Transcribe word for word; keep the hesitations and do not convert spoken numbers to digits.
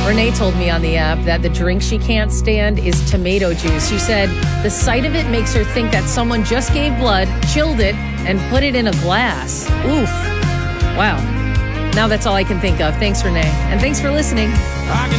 Renee told me on the app that the drink she can't stand is tomato juice. She said the sight of it makes her think that someone just gave blood, chilled it, and put it in a glass. Oof. Wow. Now that's all I can think of. Thanks, Renee. And thanks for listening.